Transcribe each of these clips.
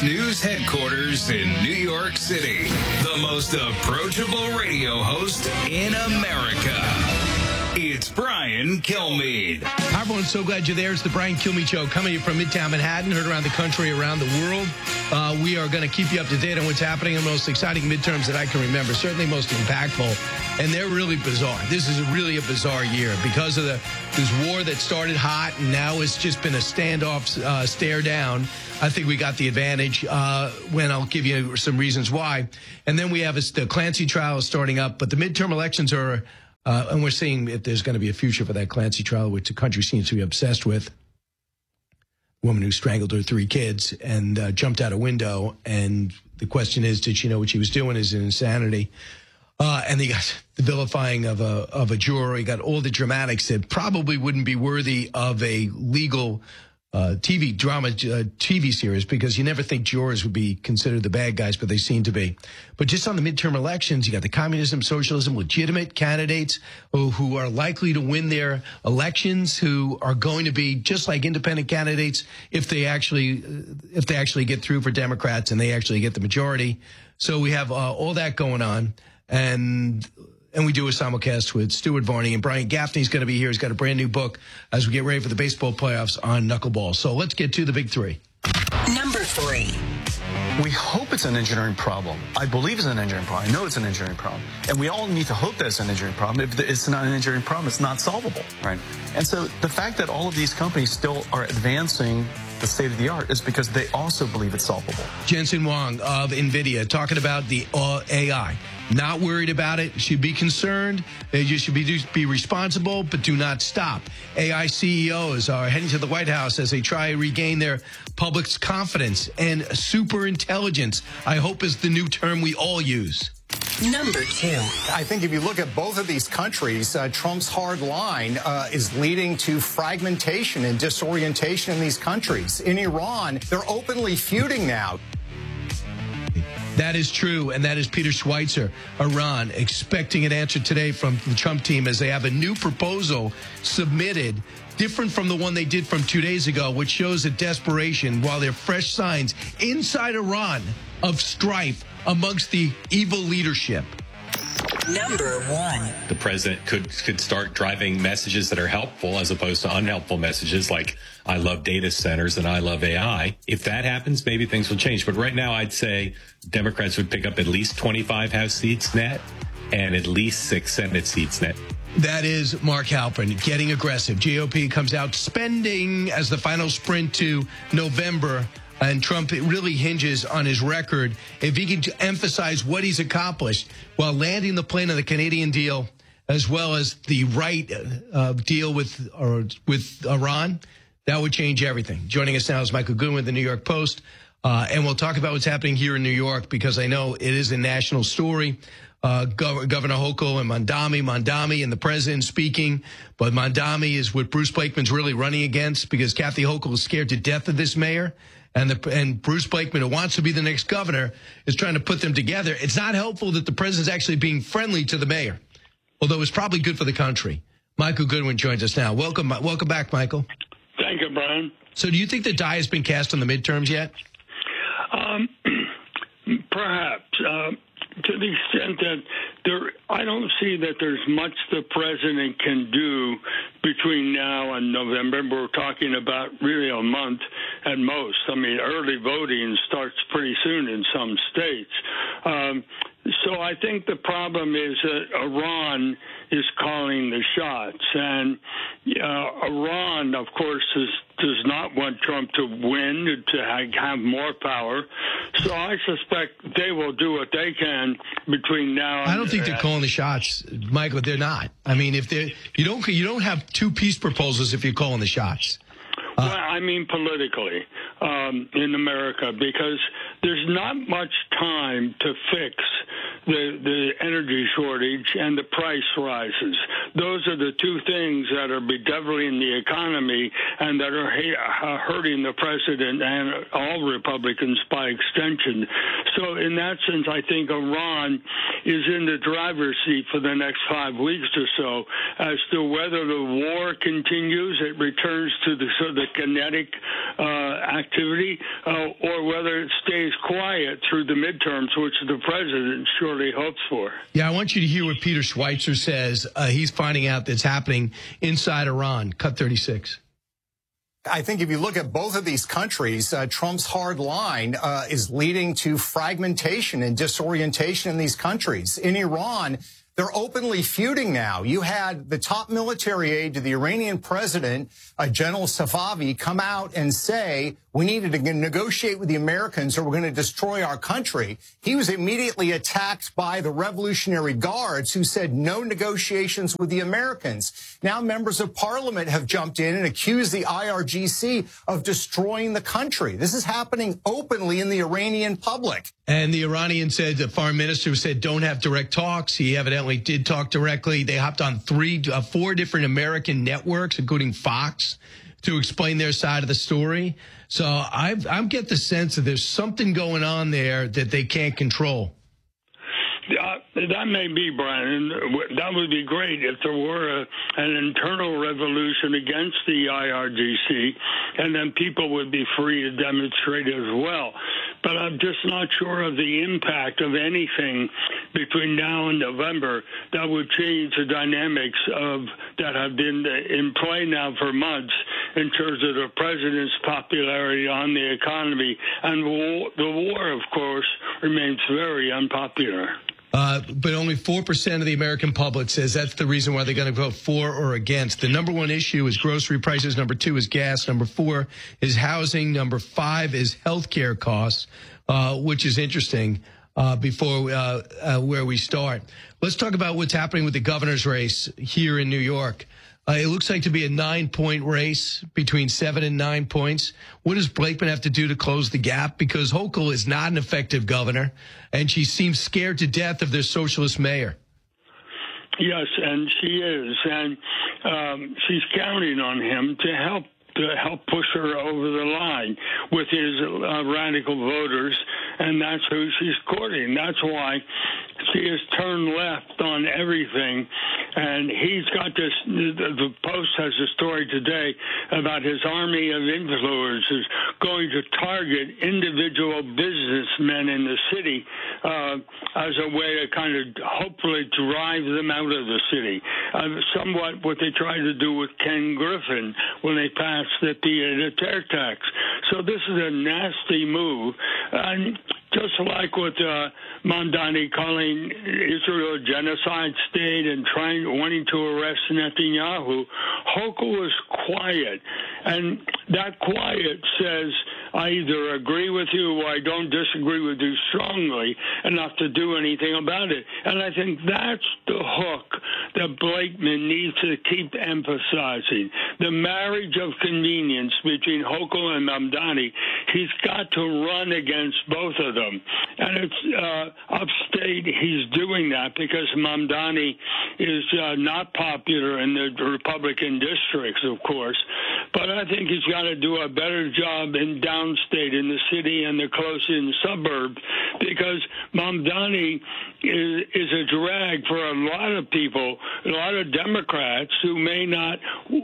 Fox News headquarters in New York City. The most approachable radio host in America. It's Brian Kilmeade. Hi, everyone. So glad you're there. It's the Brian Kilmeade Show coming from Midtown Manhattan, heard around the country, around the world. We are going to keep you up to date on what's happening in the most exciting midterms that I can remember, certainly most impactful. And they're really bizarre. This is really a bizarre year because of this war that started hot and now it's just been a standoff, stare down. I think we got the advantage when I'll give you some reasons why. And then we have the Clancy trial starting up, but the midterm elections are... and we're seeing if there's going to be a future for that Clancy trial, which the country seems to be obsessed with. A woman who strangled her 3 kids and jumped out a window. And the question is, did she know what she was doing? Is it insanity? And they got the vilifying of a juror. You got all the dramatics that probably wouldn't be worthy of a legal TV series, because you never think jurors would be considered the bad guys, but they seem to be. But just on the midterm elections, you got the communism, socialism, legitimate candidates who are likely to win their elections, who are going to be just like independent candidates if they actually get through for Democrats and they actually get the majority. So we have all that going on. And we do a simulcast with Stuart Varney, and Brian Gaffney's going to be here. He's got a brand new book as we get ready for the baseball playoffs on knuckleball. So let's get to the big 3. Number 3. We hope it's an engineering problem. I believe it's an engineering problem. I know it's an engineering problem. And we all need to hope that it's an engineering problem. If it's not an engineering problem, it's not solvable. Right. And so the fact that all of these companies still are advancing the state of the art is because they also believe it's solvable. Jensen Huang of NVIDIA talking about the AI. Not worried about it. Should be concerned. You should be responsible, but do not stop. AI CEOs are heading to the White House as they try to regain their public's confidence. And super intelligence, I hope, is the new term we all use. Number 2. I think if you look at both of these countries, Trump's hard line is leading to fragmentation and disorientation in these countries. In Iran, they're openly feuding now. That is true, and that is Peter Schweitzer, Iran, expecting an answer today from the Trump team as they have a new proposal submitted, different from the one they did from 2 days ago, which shows a desperation, while there are fresh signs inside Iran of strife amongst the evil leadership. Number 1. The president could start driving messages that are helpful as opposed to unhelpful messages like, I love data centers and I love AI. If that happens, maybe things will change. But right now, I'd say Democrats would pick up at least 25 House seats net and at least 6 Senate seats net. That is Mark Halperin getting aggressive. GOP comes out spending as the final sprint to November. And Trump, it really hinges on his record. If he can emphasize what he's accomplished while landing the plane on the Canadian deal, as well as the right deal with Iran, that would change everything. Joining us now is Michael Goodwin, the New York Post. And we'll talk about what's happening here in New York, because I know it is a national story. Governor Hochul and Mamdani and the president speaking. But Mamdani is what Bruce Blakeman's really running against, because Kathy Hochul is scared to death of this mayor. And Bruce Blakeman, who wants to be the next governor, is trying to put them together. It's not helpful that the president's actually being friendly to the mayor, although it's probably good for the country. Michael Goodwin joins us now. Welcome back, Michael. Thank you, Brian. So do you think the die has been cast on the midterms yet? Perhaps. To the extent that I don't see that there's much the president can do between now and November. We're talking about really a month at most. I mean, early voting starts pretty soon in some states. So I think the problem is that Iran is calling the shots. And Iran, of course, does not want Trump to win, to have more power. So I suspect they will do what they can between now and... I don't think they're calling the shots, Michael. They're not. I mean, if they're... You don't have 2 peace proposals if you're calling the shots. Well, I mean politically in America, because there's not much time to fix the energy shortage and the price rises. Those are the 2 things that are bedeviling the economy and that are hurting the president and all Republicans by extension. So in that sense, I think Iran is in the driver's seat for the next 5 weeks or so as to whether the war continues, it returns to the kinetic activity, or whether it stays quiet through the midterms, which the president surely hopes for. Yeah, I want you to hear what Peter Schweitzer says. He's finding out that's happening inside Iran. Cut 36. I think if you look at both of these countries, Trump's hard line is leading to fragmentation and disorientation in these countries. In Iran, they're openly feuding now. You had the top military aide to the Iranian president, General Safavi, come out and say, we needed to negotiate with the Americans or we're going to destroy our country. He was immediately attacked by the Revolutionary Guards, who said no negotiations with the Americans. Now members of parliament have jumped in and accused the IRGC of destroying the country. This is happening openly in the Iranian public. And the Iranian said, the foreign minister said, don't have direct talks. He evidently did talk directly. They hopped on four different American networks, including Fox, to explain their side of the story. So I get the sense that there's something going on there that they can't control. That may be, Brian. That would be great if there were an internal revolution against the IRGC, and then people would be free to demonstrate as well. But I'm just not sure of the impact of anything between now and November that would change the dynamics that have been in play now for months in terms of the president's popularity on the economy. And the war, of course, remains very unpopular. But only 4% of the American public says that's the reason why they're going to vote for or against. The number one issue is grocery prices. Number two is gas. Number four is housing. Number five is healthcare costs, which is interesting before where we start. Let's talk about what's happening with the governor's race here in New York. It looks like to be a 9-point race, between 7 and 9 points. What does Blakeman have to do to close the gap? Because Hochul is not an effective governor, and she seems scared to death of their socialist mayor. Yes, and she is, and she's counting on him to help push her over the line with his radical voters, and that's who she's courting. That's why she has turned left on everything. And he's got this, the Post has a story today about his army of influencers going to target individual businessmen in the city as a way to kind of hopefully drive them out of the city. Somewhat what they tried to do with Ken Griffin when they passed the pied-à-terre tax. So this is a nasty move. And just like with Mamdani calling Israel a genocide state and wanting to arrest Netanyahu, Hochul was quiet. And that quiet says, I either agree with you or I don't disagree with you strongly enough to do anything about it. And I think that's the hook that Blakeman needs to keep emphasizing. The marriage of convenience between Hochul and Mamdani, he's got to run against both of them. And it's upstate, he's doing that because Mamdani is not popular in the Republican districts, of course. But I think he's got to do a better job in downstate, in the city and the close-in suburbs, because Mamdani is a drag for a lot of people, a lot of Democrats who may not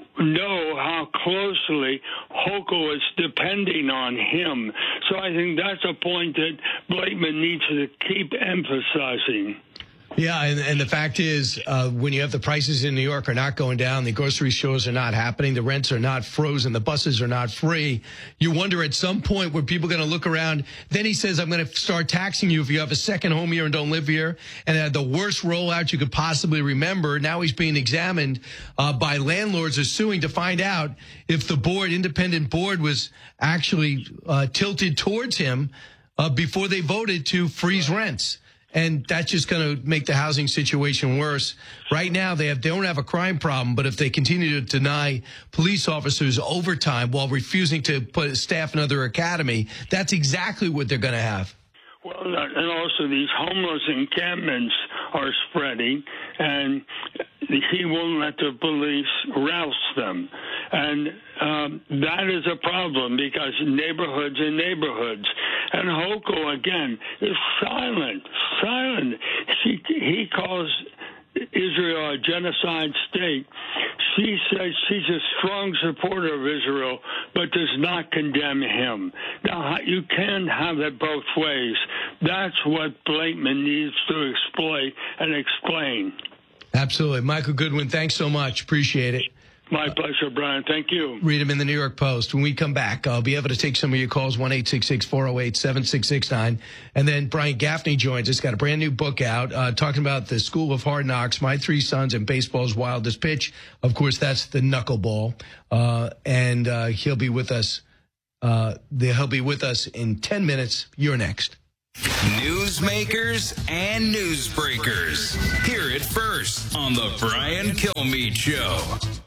know how closely Hochul is depending on him. So I think that's a point that Blakeman needs to keep emphasizing. Yeah, and the fact is, when you have the prices in New York are not going down, the grocery stores are not happening, the rents are not frozen, the buses are not free, you wonder at some point were people going to look around. Then he says, I'm going to start taxing you if you have a second home here and don't live here, and had the worst rollout you could possibly remember. Now he's being examined by landlords, are suing to find out if the independent board was actually tilted towards him before they voted to freeze rents. And that's just going to make the housing situation worse. Right now, they don't have a crime problem, but if they continue to deny police officers overtime while refusing to put staff another academy, that's exactly what they're going to have. Well, and also these homeless encampments are spreading, and he won't let the police rouse them. And that is a problem because neighborhoods and neighborhoods. And Hochul, again, is silent. He calls Israel a genocide state. She says she's a strong supporter of Israel, but does not condemn him. Now, you can have it both ways. That's what Blakeman needs to explain. Absolutely. Michael Goodwin, thanks so much. Appreciate it. My pleasure, Brian. Thank you. Read them in the New York Post. When we come back, I'll be able to take some of your calls, 1-866-408-7669. And then Brian Gaffney joins us, got a brand new book out, talking about the School of Hard Knocks, My Three Sons and Baseball's Wildest Pitch. Of course, that's the knuckleball. And he'll be with us. He'll be with us in 10 minutes. You're next. Newsmakers and newsbreakers. Hear it first on the Brian Kilmeade Show.